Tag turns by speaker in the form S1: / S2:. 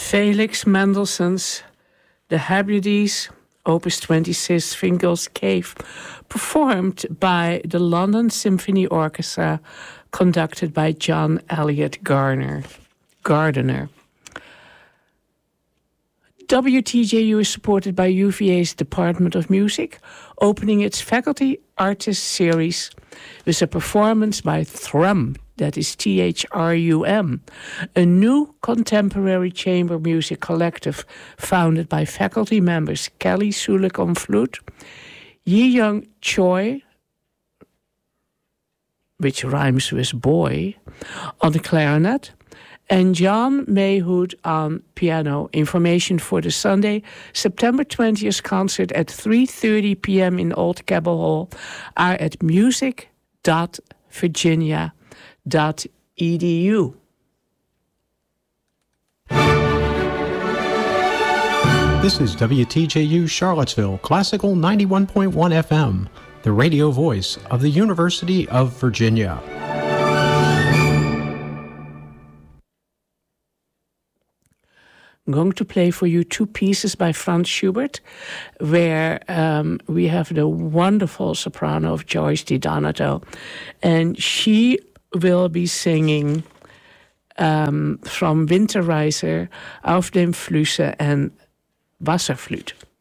S1: Felix Mendelssohn's The Hebrides, Opus 26, Fingal's Cave, performed by the London Symphony Orchestra, conducted by John Elliott Gardiner. WTJU is supported by UVA's Department of Music, opening its Faculty Artist Series with a performance by Thrum, that is THRUM, a new contemporary chamber music collective founded by faculty members Kelly Sulik on flute, Yi-Young Choi, which rhymes with boy, on the clarinet, and John Mayhood on piano. Information for the Sunday, September 20th concert at 3:30 p.m. in Old Cabell Hall are at music.virginia.edu.
S2: This is WTJU Charlottesville, Classical 91.1 FM, the radio voice of the University of Virginia.
S1: I'm going to play for you two pieces by Franz Schubert, where we have the wonderful soprano of Joyce DiDonato, and she will be singing from Winterreise, Auf dem Flüsse and Wasserflute.